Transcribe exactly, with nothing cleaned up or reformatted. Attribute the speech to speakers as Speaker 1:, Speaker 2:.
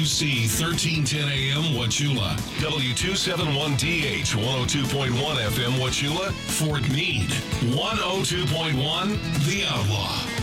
Speaker 1: C thirteen ten A M Wauchula, W two seventy-one D H one oh two point one F M Wauchula, Fort Meade one oh two point one The Outlaw.